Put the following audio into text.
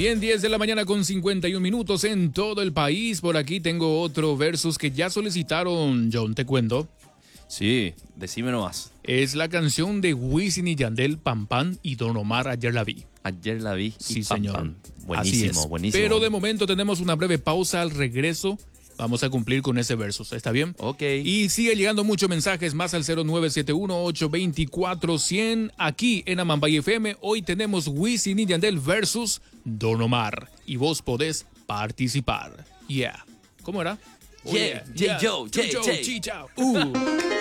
Bien, 10 de la mañana con 51 minutos en todo el país. Por aquí tengo otro versus que ya solicitaron, John, te cuento. Sí, decime nomás. Es la canción de Wisin y Yandel, Pam Pam y Don Omar, Ayer la vi. Ayer la vi y Sí, pam, señor. pam. Así Buenísimo, es. buenísimo. Pero de momento tenemos una breve pausa. Al regreso vamos a cumplir con ese versus. ¿Está bien? Ok. Y sigue llegando muchos mensajes más al 0971-824-100 aquí en Amambay FM. Hoy tenemos Wisin y Yandel versus Don Omar. Y vos podés participar. Yeah. ¿Cómo era? Yeah, yeah, yo, yeah, yeah. Chicha.